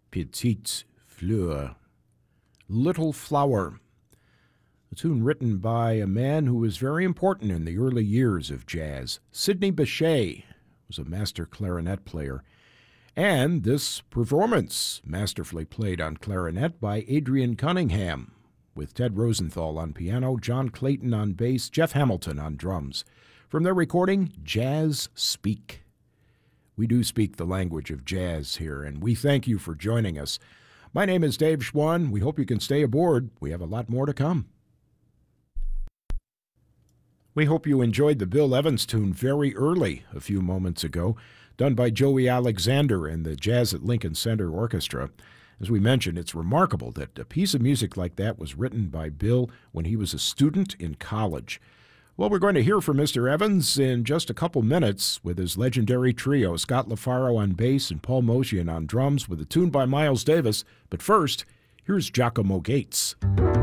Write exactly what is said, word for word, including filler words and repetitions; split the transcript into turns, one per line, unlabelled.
Petite Fleur, Little Flower, a tune written by a man who was very important in the early years of jazz. Sidney Bechet was a master clarinet player. And this performance, masterfully played on clarinet by Adrian Cunningham, with Ted Rosenthal on piano, John Clayton on bass, Jeff Hamilton on drums. From their recording, Jazz Speak. We do speak the language of jazz here, and we thank you for joining us. My name is Dave Schwann. We hope you can stay aboard. We have a lot more to come. We hope you enjoyed the Bill Evans tune Very Early a few moments ago, done by Joey Alexander and the Jazz at Lincoln Center Orchestra. As we mentioned, it's remarkable that a piece of music like that was written by Bill when he was a student in college. Well, we're going to hear from Mister Evans in just a couple minutes with his legendary trio, Scott LaFaro on bass and Paul Motian on drums, with a tune by Miles Davis. But first, here's Giacomo Gates.